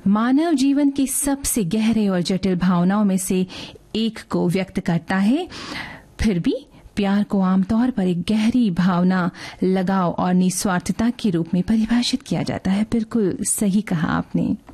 मानव जीवन की सबसे गहरे और जटिल भावनाओं में से एक को व्यक्त करता है। फिर भी प्यार को आमतौर पर एक गहरी भावना, लगाव और निस्वार्थता के रूप में परिभाषित किया जाता है। बिल्कुल सही कहा आपने।